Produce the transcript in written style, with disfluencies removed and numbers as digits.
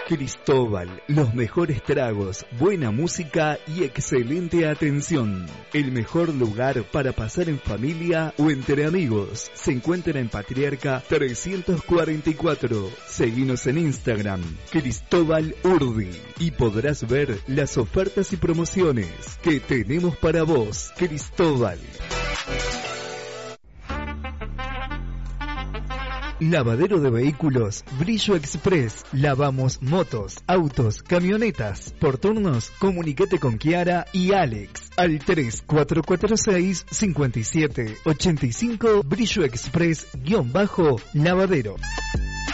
Cristóbal, los mejores tragos, buena música y excelente atención. El mejor lugar para pasar en familia o entre amigos. Se encuentra en Patriarca 344. Seguinos en Instagram, Cristóbal Urdi, y podrás ver las ofertas y promociones que tenemos para vos. Cristóbal. Lavadero de vehículos Brillo Express. Lavamos motos, autos, camionetas. Por turnos, comunícate con Kiara y Alex al 3446-5785 Brillo Express _lavadero.